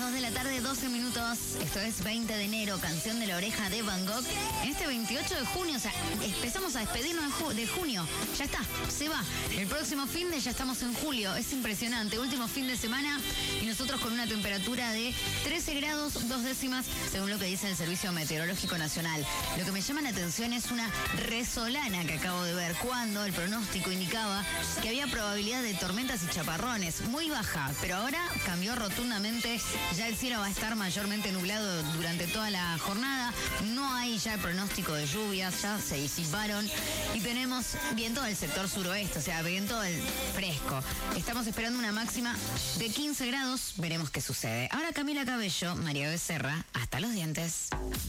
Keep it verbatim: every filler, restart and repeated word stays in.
dos de la tarde, doce minutos. Esto es veinte de enero, canción de La Oreja de Van Gogh. En este veintiocho de junio, o sea, empezamos a despedirnos de, ju- de junio. Ya está, se va. El próximo fin de ya estamos en julio. Es impresionante. Último fin de semana y nosotros con una temperatura de trece grados, dos décimas, según lo que dice el Servicio Meteorológico Nacional. Lo que me llama la atención es una resolana que acabo de ver, cuando el pronóstico indicaba que había probabilidad de tormentas y chaparrones. Muy baja, pero ahora cambió rotundamente. Ya el cielo va a estar mayormente nublado durante toda la jornada. No hay ya el pronóstico de lluvias, ya se disiparon. Y tenemos viento del sector suroeste, o sea, viento del fresco. Estamos esperando una máxima de quince grados. Veremos qué sucede. Ahora Camila Cabello, María Becerra, hasta los dientes.